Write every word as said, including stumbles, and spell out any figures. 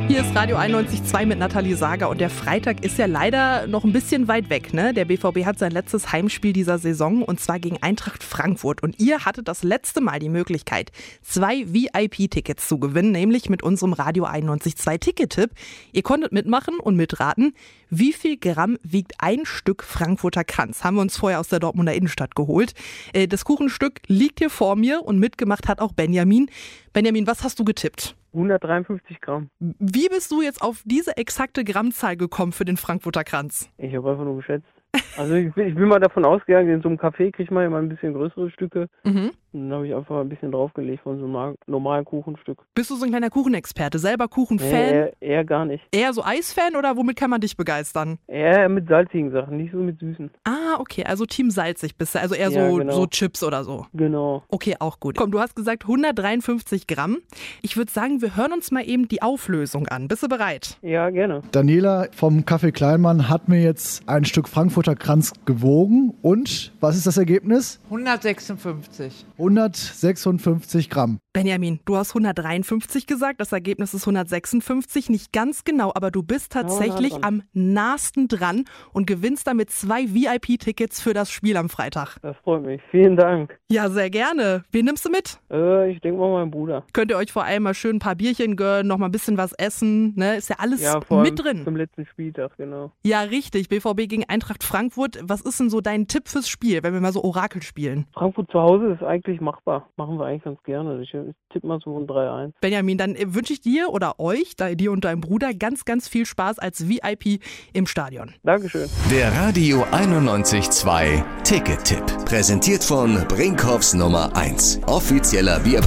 Hier ist Radio einundneunzig Komma zwei mit Nathalie Sager und der Freitag ist ja leider noch ein bisschen weit weg, ne? Der B V B hat sein letztes Heimspiel dieser Saison und zwar gegen Eintracht Frankfurt und ihr hattet das letzte Mal die Möglichkeit, zwei V I P-Tickets zu gewinnen, nämlich mit unserem Radio einundneunzig Komma zwei Ticket-Tipp. Ihr konntet mitmachen und mitraten, wie viel Gramm wiegt ein Stück Frankfurter Kranz? Haben wir uns vorher aus der Dortmunder Innenstadt geholt. Das Kuchenstück liegt hier vor mir und mitgemacht hat auch Benjamin. Benjamin, was hast du getippt? hundertdreiundfünfzig Gramm. Wie bist du jetzt auf diese exakte Grammzahl gekommen für den Frankfurter Kranz? Ich habe einfach nur geschätzt. Also ich bin, ich bin mal davon ausgegangen, in so einem Café kriegt man ja mal ein bisschen größere Stücke. Mhm. Und dann habe ich einfach ein bisschen draufgelegt von so einem normalen Kuchenstück. Bist du so ein kleiner Kuchenexperte, selber Kuchenfan? Nee, eher, eher gar nicht. Eher so Eisfan oder womit kann man dich begeistern? Eher mit salzigen Sachen, nicht so mit süßen. Ah, okay, also Team salzig bist du, also eher ja, so, genau. so Chips oder so. Genau. Okay, auch gut. Komm, du hast gesagt hundertdreiundfünfzig Gramm. Ich würde sagen, wir hören uns mal eben die Auflösung an. Bist du bereit? Ja, gerne. Daniela vom Café Kleinmann hat mir jetzt ein Stück Frankfurter Kranz gewogen. Und was ist das Ergebnis? hundertsechsundfünfzig. hundertsechsundfünfzig Gramm. Benjamin, du hast hundertdreiundfünfzig gesagt, das Ergebnis ist hundertsechsundfünfzig, nicht ganz genau, aber du bist tatsächlich oh, am nahesten dran und gewinnst damit zwei V I P-Tickets für das Spiel am Freitag. Das freut mich, vielen Dank. Ja, sehr gerne. Wen nimmst du mit? Äh, ich denke mal meinen Bruder. Könnt ihr euch vor allem mal schön ein paar Bierchen gönnen, noch mal ein bisschen was essen, ne? Ist ja alles ja, vor mit drin. Zum letzten Spieltag, genau. Ja, richtig, B V B gegen Eintracht Frankfurt. Was ist denn so dein Tipp fürs Spiel, wenn wir mal so Orakel spielen? Frankfurt zu Hause ist eigentlich machbar. Machen wir eigentlich ganz gerne. Ich tippe mal so ein drei eins. Benjamin, dann wünsche ich dir oder euch, dir und deinem Bruder, ganz, ganz viel Spaß als V I P im Stadion. Dankeschön. Der Radio einundneunzig Komma zwei Ticket-Tipp. Präsentiert von Brinkhoffs Nummer eins. Offizieller Bier